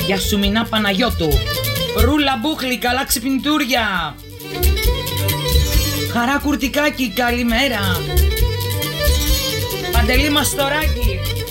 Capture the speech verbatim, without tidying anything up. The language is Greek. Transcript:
Για σου Μινά Παναγιώτου. Ρούλα Μπούχλη, καλά ξυπνητούρια. Χαρά Κουρτικάκη, καλημέρα. Παντελή Μαστοράκη,